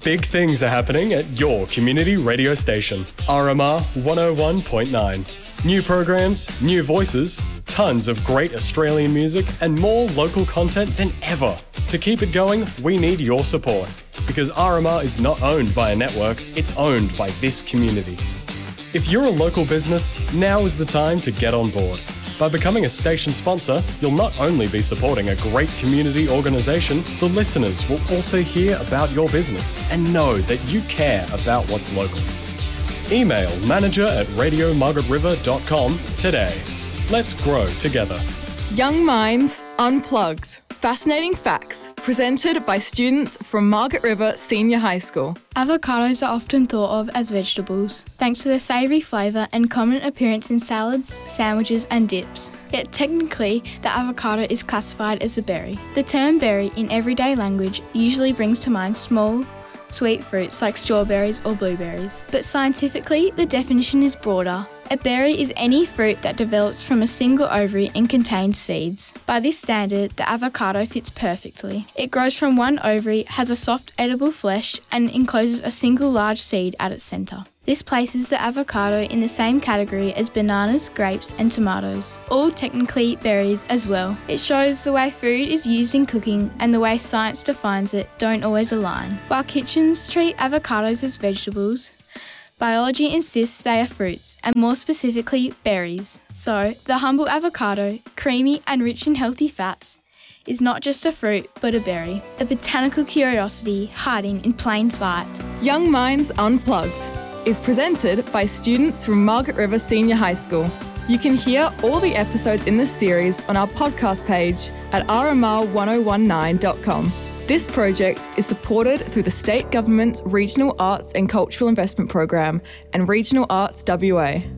Big things are happening at your community radio station, RMR 101.9. New programs, new voices, tons of great Australian music and more local content than ever. To keep it going, we need your support because RMR is not owned by a network, it's owned by this community. If you're a local business, now is the time to get on board. By becoming a station sponsor, you'll not only be supporting a great community organisation, the listeners will also hear about your business and know that you care about what's local. Email manager@radiomargaretriver.com today. Let's grow together. Young Minds Unplugged. Fascinating facts presented by students from Margaret River Senior High School. Avocados are often thought of as vegetables, thanks to their savoury flavour and common appearance in salads, sandwiches and dips. Yet technically, the avocado is classified as a berry. The term berry in everyday language usually brings to mind small, sweet fruits like strawberries or blueberries. But scientifically, the definition is broader. A berry is any fruit that develops from a single ovary and contains seeds. By this standard, the avocado fits perfectly. It grows from one ovary, has a soft edible flesh, and encloses a single large seed at its centre. This places the avocado in the same category as bananas, grapes and tomatoes, all technically berries as well. It shows the way food is used in cooking and the way science defines it don't always align. While kitchens treat avocados as vegetables, biology insists they are fruits, and more specifically, berries. So, the humble avocado, creamy and rich in healthy fats, is not just a fruit, but a berry. A botanical curiosity hiding in plain sight. Young Minds Unplugged is presented by students from Margaret River Senior High School. You can hear all the episodes in this series on our podcast page at rmr1019.com. This project is supported through the State Government's Regional Arts and Cultural Investment Program and Regional Arts WA.